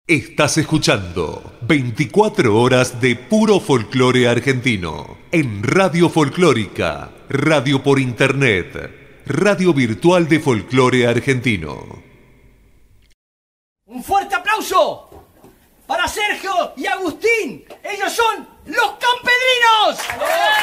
Estás escuchando 24 horas de puro folclore argentino en Radio Folclórica, radio por internet, radio virtual de folclore argentino. Un fuerte aplauso para Sergio y Agustín. Ellos son los Campedrinos.